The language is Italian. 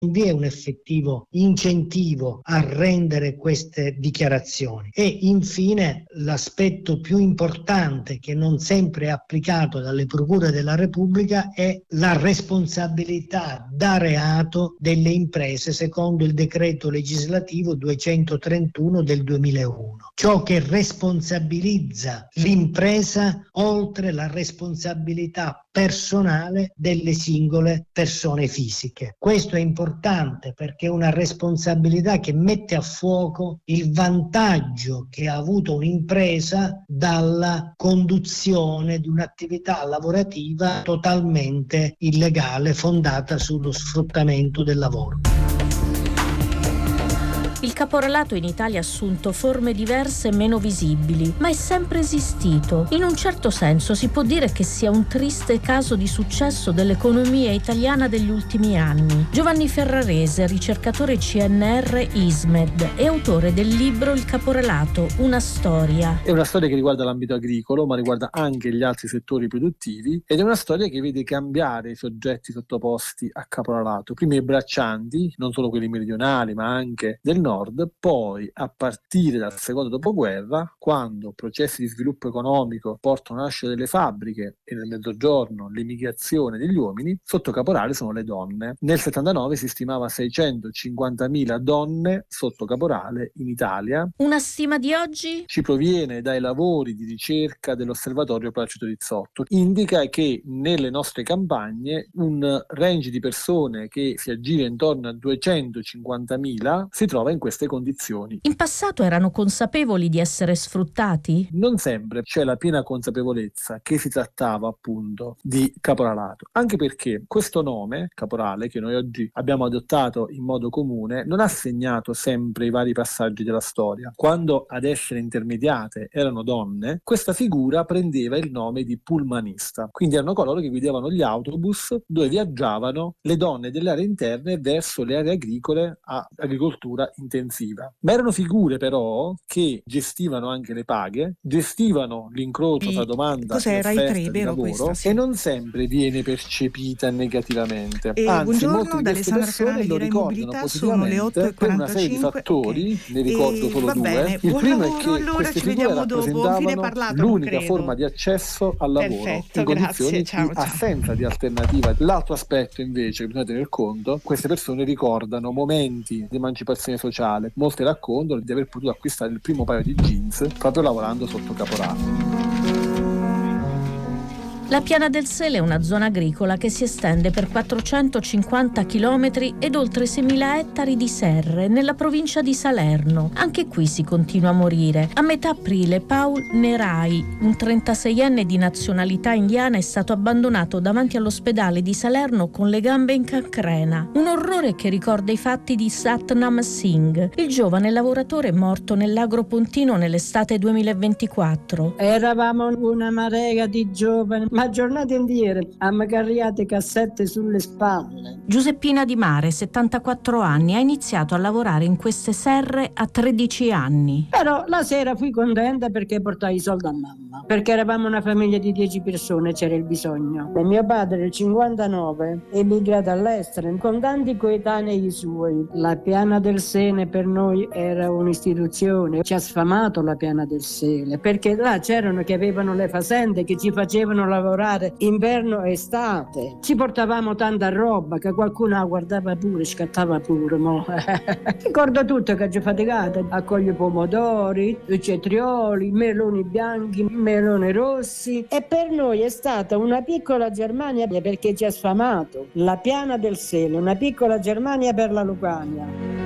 Non vi è un effettivo incentivo a rendere queste dichiarazioni. E infine l'aspetto più importante, che non sempre è applicato dalle procure della Repubblica, è la responsabilità da reato delle imprese secondo il decreto legislativo 231 del 2001. Ciò che responsabilizza l'impresa oltre la responsabilità personale delle singole persone fisiche. Questo è importante perché è una responsabilità che mette a fuoco il vantaggio che ha avuto un'impresa dalla conduzione di un'attività lavorativa totalmente illegale, fondata sullo sfruttamento del lavoro. Il caporalato in Italia ha assunto forme diverse e meno visibili, ma è sempre esistito. In un certo senso si può dire che sia un triste caso di successo dell'economia italiana degli ultimi anni. Giovanni Ferrarese, ricercatore CNR ISMED e autore del libro Il caporalato, una storia. È una storia che riguarda l'ambito agricolo, ma riguarda anche gli altri settori produttivi, ed è una storia che vede cambiare i soggetti sottoposti a caporalato. Prima i braccianti, non solo quelli meridionali, ma anche del nord, poi a partire dal secondo dopoguerra, quando processi di sviluppo economico portano a nascere delle fabbriche e nel mezzogiorno l'emigrazione degli uomini, sotto caporale sono le donne. Nel 79 si stimava 650.000 donne sotto caporale in Italia. Una stima di oggi? Ci proviene dai lavori di ricerca dell'Osservatorio Placido Rizzotto. Indica che nelle nostre campagne un range di persone che si aggira intorno a 250.000 si trova in queste condizioni. In passato erano consapevoli di essere sfruttati? Non sempre c'è la piena consapevolezza che si trattava appunto di caporalato, anche perché questo nome, caporale, che noi oggi abbiamo adottato in modo comune, non ha segnato sempre i vari passaggi della storia. Quando ad essere intermediate erano donne, questa figura prendeva il nome di pullmanista, quindi erano coloro che guidavano gli autobus dove viaggiavano le donne delle aree interne verso le aree agricole a agricoltura intensiva. Ma erano figure però che gestivano anche le paghe, gestivano l'incrocio tra domanda e offerta di lavoro, e non sempre viene percepita negativamente. Anzi, molte di queste persone lo ricordano positivamente per una serie di fattori, ne ricordo solo due. Il primo è che queste figure rappresentavano l'unica forma di accesso al lavoro in condizioni di assenza di alternativa. L'altro aspetto invece che bisogna tener conto, queste persone ricordano momenti di emancipazione sociale. Molte raccontano di aver potuto acquistare il primo paio di jeans proprio lavorando sotto caporale. La Piana del Sele è una zona agricola che si estende per 450 chilometri ed oltre 6.000 ettari di serre nella provincia di Salerno. Anche qui si continua a morire. A metà aprile Paul Nerai, un 36enne di nazionalità indiana, è stato abbandonato davanti all'ospedale di Salerno con le gambe in cancrena. Un orrore che ricorda i fatti di Satnam Singh, il giovane lavoratore morto nell'agro pontino nell'estate 2024. Eravamo una marea di giovani, ma giornate indietro, abbiamo carriate cassette sulle spalle. Giuseppina Di Mare, 74 anni, ha iniziato a lavorare in queste serre a 13 anni. Però la sera fui contenta perché portai i soldi a mamma, perché eravamo una famiglia di 10 persone, c'era il bisogno. E mio padre nel 59 è emigrato all'estero con tanti coetanei suoi. La Piana del Sele per noi era un'istituzione, ci ha sfamato la Piana del Sele, perché là c'erano che avevano le fazende che ci facevano lavorare inverno e estate. Ci portavamo tanta roba che qualcuno la guardava pure, scattava pure. Ricordo tutto che ci faticate a cogliere pomodori, cetrioli, meloni bianchi, meloni rossi, e per noi è stata una piccola Germania perché ci ha sfamato. La Piana del Sele, una piccola Germania per la Lucania.